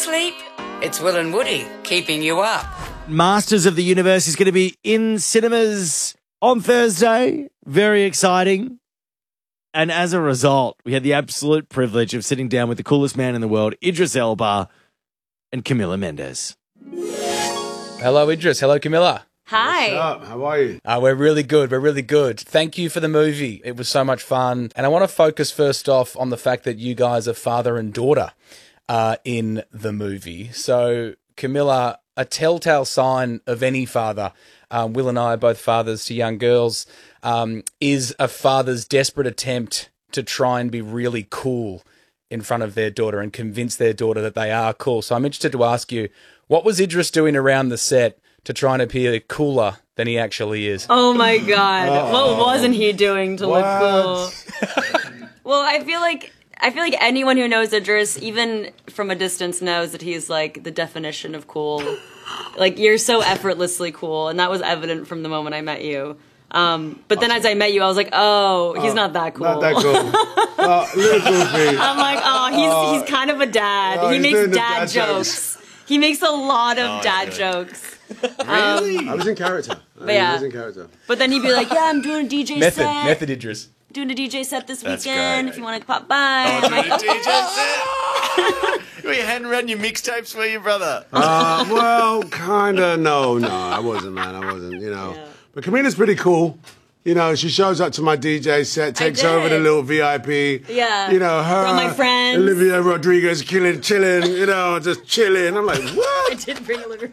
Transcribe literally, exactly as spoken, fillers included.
sleep? It's Will and Woody keeping you up. Masters of the Universe is going to be in cinemas on Thursday. Very exciting. And as a result, we had the absolute privilege of sitting down with the coolest man in the world, Idris Elba and Camila Mendes. Hello, Idris. Hello, Camila. Hi. What's up? How are you? Uh, we're really good. We're really good. Thank you for the movie. It was so much fun. And I want to focus first off on the fact that you guys are father and daughter uh, in the movie. So, Camila, a telltale sign of any father, um, Will and I are both fathers to young girls, um, is a father's desperate attempt to try and be really cool in front of their daughter and convince their daughter that they are cool. So I'm interested to ask you, what was Idris doing around the set to try and appear cooler than he actually is? Oh my God. Oh. What wasn't he doing to What? look cool? Well, I feel like I feel like anyone who knows Idris, even from a distance, knows that he's like the definition of cool. Like, you're so effortlessly cool, and that was evident from the moment I met you. Um, but then as I met you, I was like, oh, he's Oh, not that cool. Not that cool. Oh, little goofy. I'm like, oh, he's Oh. he's kind of a dad. Oh, he he's makes doing dad, the dad jokes. He makes a lot of Oh, dad good. jokes. I was in character. I yeah. was in character. But then he'd be like, yeah, I'm doing a D J Method. set. Method Idris. Doing a D J set this That's weekend. great. If you want to pop by. Oh, I'm like, D J set. Were you handing around your mixtapes for your brother? Uh, well, kind of. No, no, I wasn't, man. I wasn't, you know. Yeah. But Camila's pretty cool. You know, she shows up to my D J set, takes did. over the little V I P. Yeah. You know, her, Brought my friends. Olivia Rodriguez, killing, chilling, you know, just chilling. I'm like, what? I did bring Olivia